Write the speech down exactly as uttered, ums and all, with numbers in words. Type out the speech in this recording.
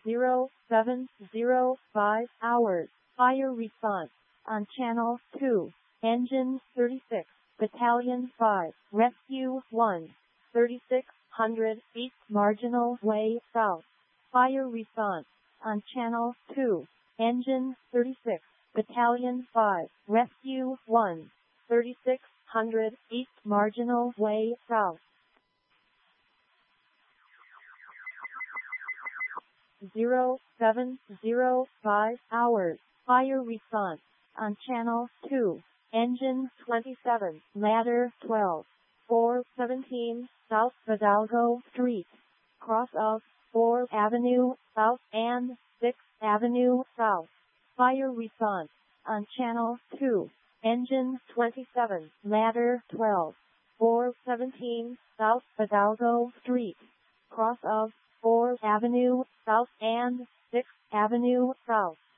zero seven zero five hours. Fire response on Channel two. Engine thirty-six, Battalion five, Rescue one, thirty-six hundred feet marginal way south. Fire response on Channel two. Engine thirty-six, Battalion five, Rescue one, thirty-six hundred feet marginal way south. zero seven zero five hours. Fire response on Channel two. Engine twenty-seven, Ladder twelve, four seventeen South Fidalgo Street, cross of fourth Avenue South and sixth Avenue South. Fire response on Channel two. Engine twenty-seven, Ladder twelve, four seventeen South Fidalgo Street, cross of fourth Avenue South and sixth Avenue South.